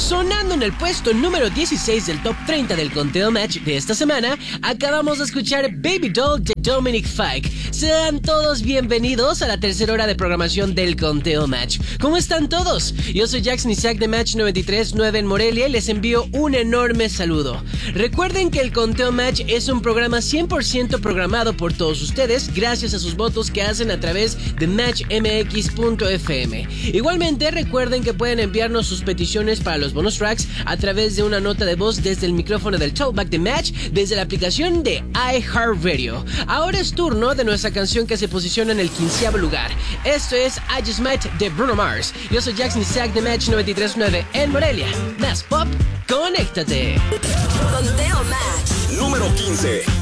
Sonando en el puesto número 16 del Top 30 del Conteo Match de esta semana, acabamos de escuchar Baby Doll de Dominic Fike. Sean todos bienvenidos a la tercera hora de programación del Conteo Match. ¿Cómo están todos? Yo soy Jackson Isaac de Match 93.9 en Morelia y les envío un enorme saludo. Recuerden que el Conteo Match es un programa 100% programado por todos ustedes gracias a sus votos que hacen a través de matchmx.fm. Igualmente recuerden que pueden enviarnos sus peticiones para los bonus tracks a través de una nota de voz desde el micrófono del Talkback de Match desde la aplicación de iHeartRadio. Ahora es turno de nuestra canción que se posiciona en el 15º lugar. Esto es I Just Might de Bruno Mars. Yo soy Jackson Isaac de Match 93.9 en Morelia. Más pop, conéctate. Conteo Match número 15.